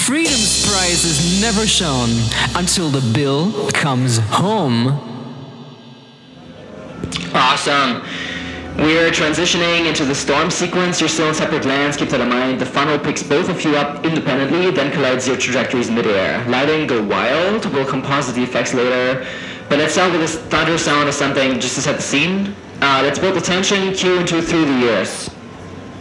Freedom's price is never shown until the bill comes home. Awesome. We're transitioning into the storm sequence. You're still in separate lands, keep that in mind. The funnel picks both of you up independently, then collides your trajectories midair. Lighting, go wild. We'll composite the effects later. But let's start with this thunder sound or something just to set the scene. Let's build the tension, cue into through the years.